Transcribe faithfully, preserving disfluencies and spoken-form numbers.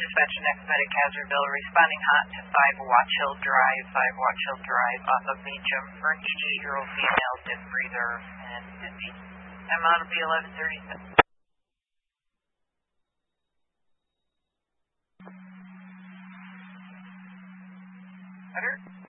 dispatch next medic Hazardville, responding hot to five Watch Hill Drive, five Watch Hill Drive off of Beecham for an eighty-eight-year-old female, didn't breather, and busy. Time out will be eleven thirty-seven. Better?